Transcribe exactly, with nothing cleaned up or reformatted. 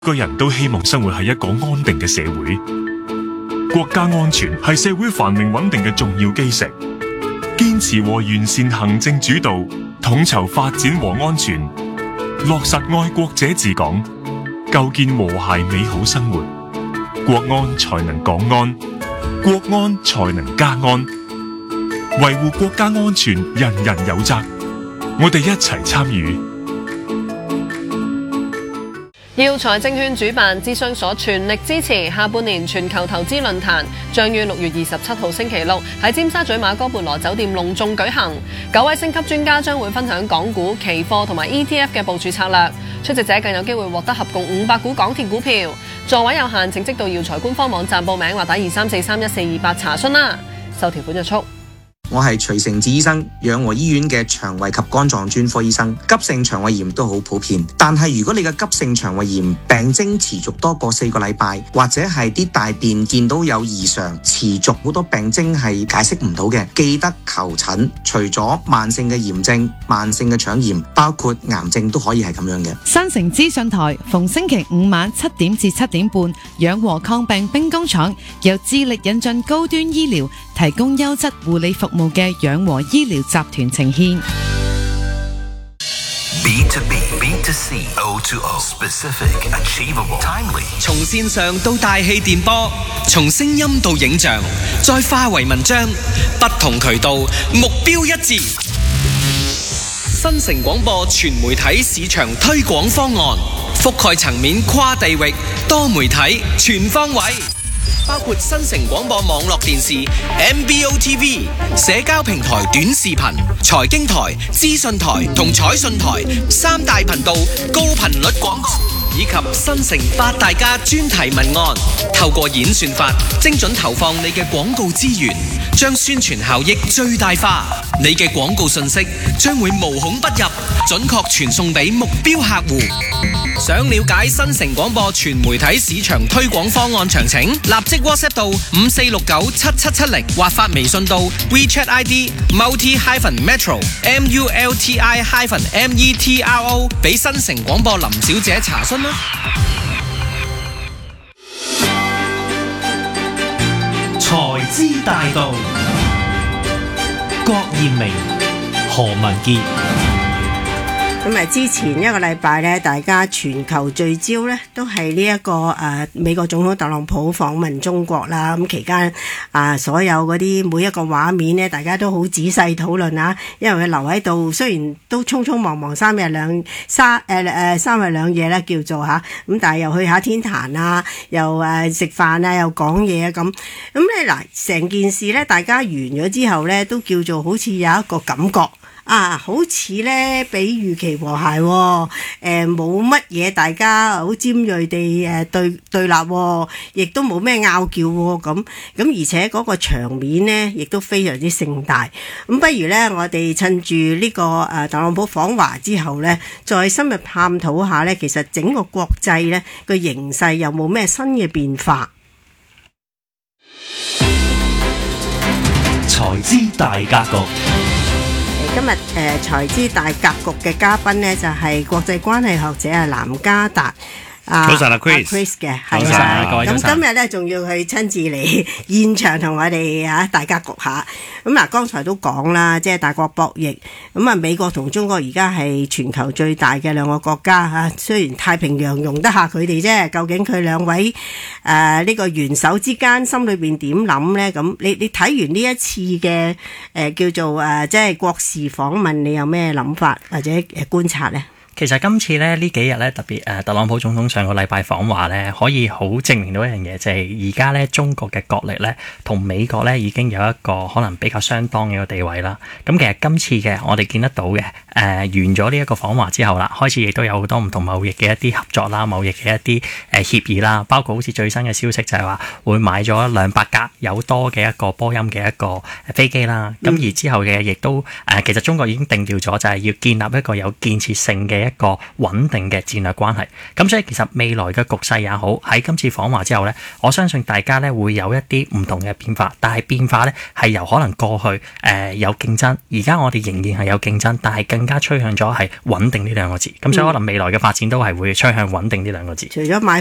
個人都希望生活喺一個安定嘅社會，國家安全係社會繁榮穩定嘅重要基石。堅持和完善行政主導，統籌發展和安全，落實愛國者治港，構建和諧美好生活，國安才能港安，國安才能家安。維護國家安全，人人有責，我哋一齊參與。 耀才證券主辦，諮詢所全力支持下半年全球投資論壇，將於六月二十七號星期六喺尖沙咀馬哥貝羅酒店隆重舉行。九位星級專家將會分享港股、期貨同埋 E T F 嘅部署策略，出席者更有機會獲得合共五百股港鐵股票。座位有限，請即到耀才官方網站報名或打二三四三一四二八查詢啦。受條款約束。 我係徐成志醫生，養和醫院嘅腸胃及肝臟專科醫生。急性腸胃炎都好普遍，但係如果你嘅急性腸胃炎病徵持續多過四個禮拜，或者係啲大便見到有異常，持續好多病徵係解釋唔到嘅，記得求診。除咗慢性嘅炎症、慢性嘅腸炎，包括癌症都可以係咁樣嘅。 新城資訊台逢星期五晚七點至七點半，養和抗病兵工廠由致力引進高端醫療，提供優質護理服務嘅養和醫療集團呈獻。 B to B, B to C, O to O, specific, achievable, timely。 從線上到大氣電波，從聲音到影像，再化為文章，不同渠道，目標一致。新城廣播全媒體市場推廣方案，覆蓋層面跨地域，多媒體全方位。包括新城廣播網絡電視 M B O T V、 社交平台短視頻、財經台、資訊台同彩訊台三大頻道高頻率廣告，以及新城八大家專題文案，透過演算法精準投放你嘅廣告資源，將宣傳效益最大化。你嘅廣告信息將會無孔不入，準確傳送俾目標客戶。想了解新城廣播全媒體市場推廣方案詳情，立即 WhatsApp 到五四六九七七七零，或發微信到 WeChat I D multi hyphen metro M U L T I hyphen M E T R O 俾新城廣播林小姐查詢啦。 財資大道，郭艷明、何文傑。 咁啊！之前一個禮拜咧，大家全球聚焦咧，都係呢一個誒、呃、美國總統特朗普訪問中國啦。咁期間啊、呃，所有嗰啲每一個畫面咧，大家都好仔細討論啊。因為佢留喺度，雖然都匆匆忙忙三日兩三誒誒三日兩夜咧，叫做吓咁，但係又去下天壇啊，又誒食飯啊，又講嘢啊咁。咁咧嗱，成件事咧，大家完咗之後咧，都叫做好似有一個感覺。啊，好似咧比預期和諧喎，誒冇乜嘢，大家好尖鋭地誒對對立喎，亦都冇咩拗撬喎，咁咁而且嗰個場面呢，亦都非常之盛大。咁不如咧，我哋趁住呢個誒特朗普訪華之後咧，再深入探討下咧，其實整個國際咧個形勢有冇咩新嘅變化？ 財資大格局。 今日誒財資大格局嘅嘉賓呢，就係、是、國際關係學者啊藍家達。 早晨啊 Chris， Chris 嘅係啊，各位早晨。 咁今日咧仲要去親自嚟現場同我哋啊大家局下。咁嗱，剛才都講啦，即係大國博弈。咁啊，美國同中國而家係全球最大嘅兩個國家嚇。雖然太平洋容得下佢哋啫，究竟佢兩位誒呢、呃這個元首之間心裏邊點諗咧？咁你你睇完呢一次嘅誒、呃、叫做誒、呃、即係國事訪問，你有咩諗法或者誒觀察咧？ 其實今次咧呢幾日咧特別誒特朗普總統上個禮拜訪華咧，可以好證明到一樣嘢，就係而家咧中國嘅角力咧同美國咧已經有一個可能比較相當嘅一個地位啦。咁其實今次嘅我哋見得到嘅誒、呃、完咗呢一個訪華之後啦，開始亦都有好多唔同貿易嘅一啲合作啦、貿易嘅一啲誒協議啦，包括好似最新嘅消息就係話會買咗兩百架有多嘅一個波音嘅一個飛機啦。咁、嗯、而之後嘅亦都誒、呃、其實中國已經定調咗，就係要建立一個有建設性嘅嘅一個穩定嘅戰略關係。咁所以其實未來嘅局勢也好，喺今次訪華之後呢，我相信大家呢會有一啲唔同嘅變化，但係變化呢係由可能過去誒、呃、有競爭，而家我哋仍然係有競爭，但係更加趨向咗係穩定呢兩個字。咁所以可能未來嘅發展都係會趨向穩定呢兩個字。 除咗買